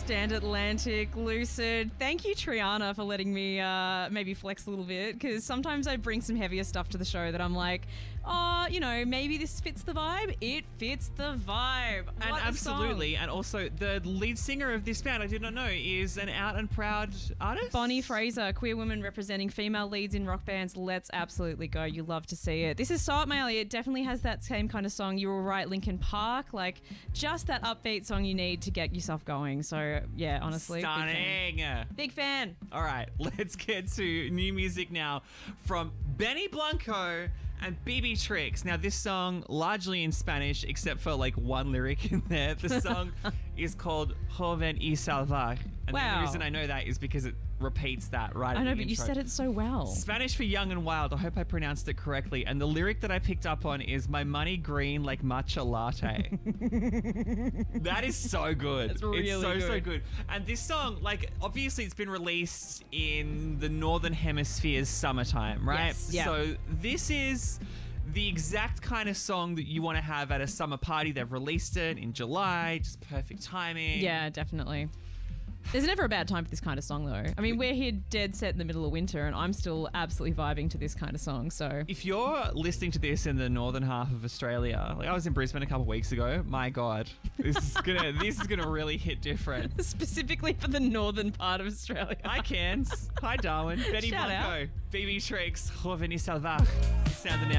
Stand Atlantic, Lucid. Thank you, Triana, for letting me maybe flex a little bit, because sometimes I bring some heavier stuff to the show that I'm like, oh, you know, maybe this fits the vibe. It fits the vibe. And absolutely. And also, the lead singer of this band, I did not know, is an out and proud artist. Bonnie Fraser, queer woman representing female leads in rock bands. Let's absolutely go. You love to see it. This is So Up My Alley. It definitely has that same kind of song. You were right, Linkin Park. Like, just that upbeat song you need to get yourself going. So, yeah, honestly. Stunning. Big fan. All right, let's get to new music now from Benny Blanco and BB Tricks. Now, this song, largely in Spanish, except for like one lyric in there. The song is called Joven y Salvaje. And the reason I know that is because it repeats that right at the intro. I know, but you said it so well. Spanish for young and wild. I hope I pronounced it correctly. And the lyric that I picked up on is my money green like matcha latte. That is so good. It's really good. So good. And this song, like, obviously it's been released in the Northern Hemisphere's summertime, right? Yes, yeah. So this is the exact kind of song that you want to have at a summer party. They've released it in July, just perfect timing. Yeah, definitely. There's never a bad time for this kind of song, though. I mean, we're here dead set in the middle of winter, and I'm still absolutely vibing to this kind of song. So, if you're listening to this in the northern half of Australia, like I was in Brisbane a couple of weeks ago, my God, this is gonna really hit different. Specifically for the northern part of Australia. Hi, Cairns. Hi, Darwin. Benny Shout Blanco, BB Tricks, Joven y Salvaje. Sound the